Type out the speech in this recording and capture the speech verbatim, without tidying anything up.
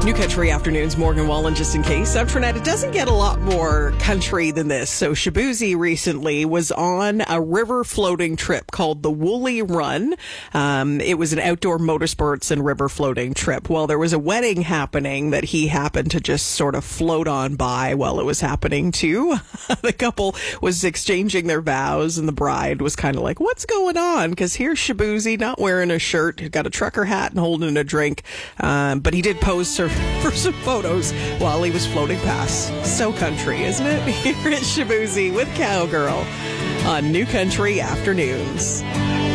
New Country Afternoons, Morgan Wallen, just in case. I'm Trinette. It doesn't get a lot more country than this. So Shaboozey recently was on a river floating trip called the Woolly Run. Um, it was an outdoor motorsports and river floating trip. Well, there was a wedding happening that he happened to just sort of float on by while it was happening too. The couple was exchanging their vows and the bride was kind of like, what's going on? Because here's Shaboozey not wearing a shirt, got a trucker hat and holding a drink. Um, but he did pose for for some photos while he was floating past. So country, isn't it? Here is Shaboozey with Cowgirl on New Country Afternoons.